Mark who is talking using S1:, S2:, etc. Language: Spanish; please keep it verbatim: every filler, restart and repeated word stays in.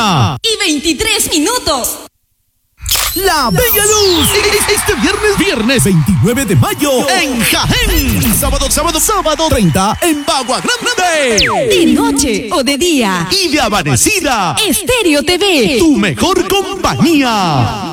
S1: una
S2: y veintitrés minutos.
S1: La Bella Luz, este viernes, viernes veintinueve de mayo en Jaén. Sábado, sábado, sábado treinta en Bagua Grande.
S2: De noche o de día.
S1: Y de amanecida.
S2: Estéreo T V.
S1: Tu mejor compañía.